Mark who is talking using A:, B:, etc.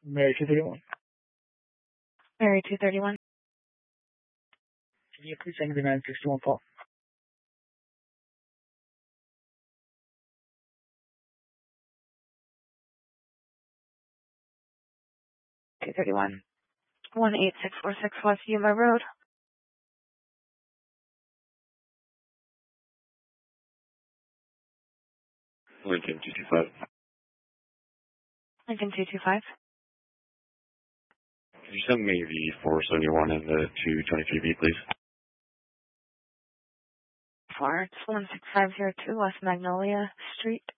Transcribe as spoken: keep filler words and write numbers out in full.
A: Mary two thirty-one.
B: Mary two thirty-one.
A: Can you please send me the nine sixty-one call?
B: two thirty-one. one eight six four six West Yuma Road.
C: Lincoln two two five.
B: Lincoln two two five.
C: Could you send me the four seventy-one and the two twenty-three B, please?
B: Four, it's one six five zero two West Magnolia Street.